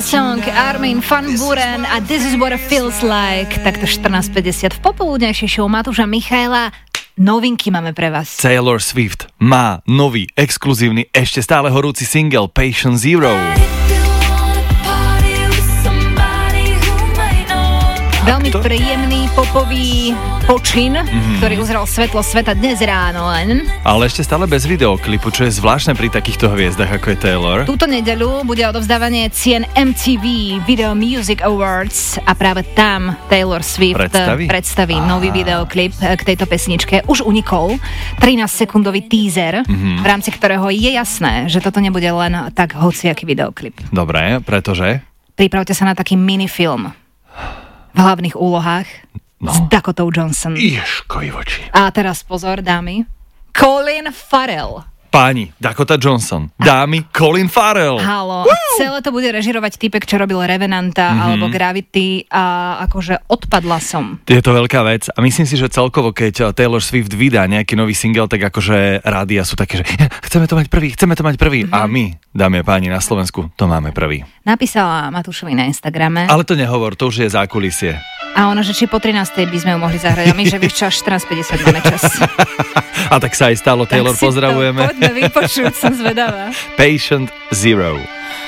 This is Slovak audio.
Song, Armin van Buuren a This is what it feels like. Takto 14.50 v popoludnejšej show Matúša Michaela. Novinky máme pre vás. Taylor Swift má nový, exkluzívny, ešte stále horúci single Patient Zero. Veľmi príjemný popový počin, ktorý uzrel svetlo sveta dnes ráno len. Ale ešte stále bez videoklipu, čo je zvláštne pri takýchto hviezdach, ako je Taylor. Túto nedeľu bude odovzdávanie cien MTV Video Music Awards a práve tam Taylor Swift predstaví nový videoklip k tejto pesničke. Už unikol 13-sekundový teaser, v rámci ktorého je jasné, že toto nebude len tak hociaký videoklip. Dobre, pretože? Pripravte sa na taký minifilm v hlavných úlohách s Dakotou Johnson. Ježkovi voči. A teraz pozor, dámy. Colin Farrell. Páni, Dakota Johnson. Dámy, Colin Farrell. Halo. A celé to bude režirovať týpek, čo robil Revenanta alebo Gravity a akože odpadla som. Je to veľká vec a myslím si, že celkovo, keď Taylor Swift vydá nejaký nový single, tak akože rádia sú také, že chceme to mať prvý. A my, dámy a páni, na Slovensku to máme prvý. Napísala Matúšovi na Instagrame. Ale to nehovor, to už je zákulisie. A ono, že či po 13. by sme ju mohli zahrať. A my, že víš čo, až 14.50 máme čas. A tak sa aj stalo, Taylor, pozdravujeme. Poďme vypočuť, som zvedavá. Patient Zero.